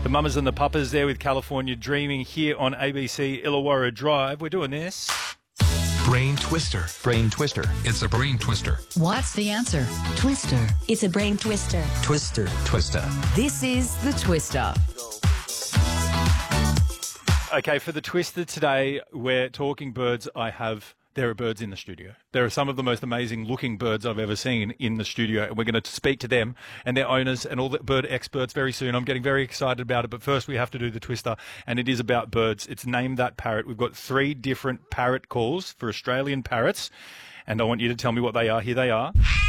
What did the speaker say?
The mamas and the papas there with California Dreaming here on ABC Illawarra Drive. We're doing this. Brain Twister. Brain Twister. It's a brain twister. What's the answer? Twister. It's a brain twister. Twister. Twister. This is the Twister. Okay, for the Twister today, we're talking birds. There are birds in the studio. There are some of the most amazing looking birds I've ever seen in the studio, and we're going to speak to them and their owners and all the bird experts very soon. I'm getting very excited about it, but first we have to do the Twister, and it is about birds. It's Name That Parrot. We've got 3 different parrot calls for Australian parrots, and I want you to tell me what they are. Here they are.